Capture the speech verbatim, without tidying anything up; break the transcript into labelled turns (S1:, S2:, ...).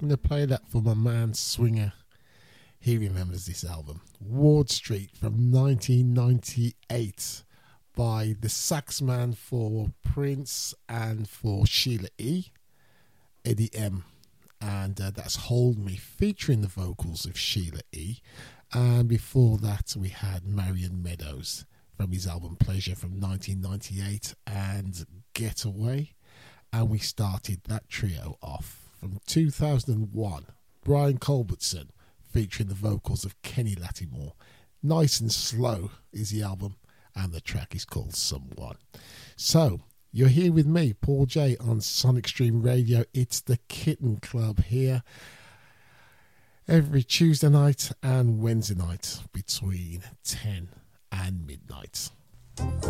S1: I'm going to play that for my man Swinger. He remembers this album. Ward Street from nineteen ninety-eight by the saxman for Prince and for Sheila E., Eddie M. And uh, that's Hold Me, featuring the vocals of Sheila E. And before that, we had Marion Meadows from his album Pleasure from nineteen ninety-eight and Getaway. And we started that trio off from two thousand one, Brian Culbertson, featuring the vocals of Kenny Lattimore. Nice and Slow is the album, and the track is called Someone. So, you're here with me, Paul J, on Sonic Stream Radio. It's the Kitten Club here every Tuesday night and Wednesday night between ten and midnight.